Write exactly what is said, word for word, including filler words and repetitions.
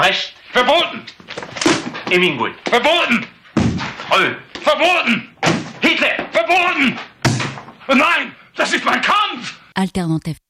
Brecht. Verboten. Hemingway. Verboten. Freud. Verboten. Hitler. Verboten. Nein, das ist mein Kampf. Alternative